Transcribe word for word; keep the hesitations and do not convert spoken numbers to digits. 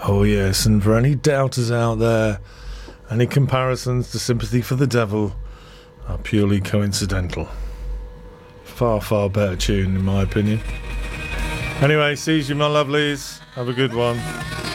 Oh yes, and for any doubters out there, any comparisons to Sympathy for the Devil are purely coincidental. Far, far better tune in my opinion. Anyway, sees you, my lovelies. Have a good one.